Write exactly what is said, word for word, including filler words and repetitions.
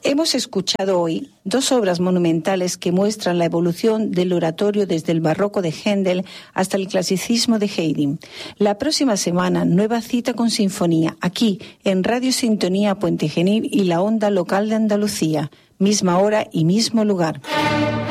Hemos escuchado hoy dos obras monumentales que muestran la evolución del oratorio desde el barroco de Händel hasta el clasicismo de Haydn. La próxima semana, nueva cita con sinfonía, aquí en Radio Sintonía Puente Genil y la onda local de Andalucía. Misma hora y mismo lugar.